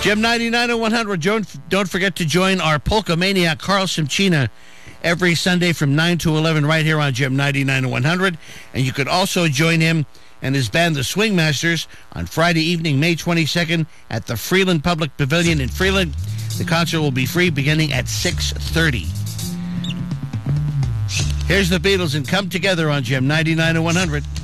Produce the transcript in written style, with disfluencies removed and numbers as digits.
Gem 99 and 100. Don't forget to join our polka maniac, Carl Simchina, every Sunday from 9 to 11 right here on Gem 99 and 100. And you could also join him and his band, the Swing Masters, on Friday evening, May 22nd, at the Freeland Public Pavilion in Freeland. The concert will be free beginning at 6:30. Here's the Beatles and Come Together on Gem 99 and 100.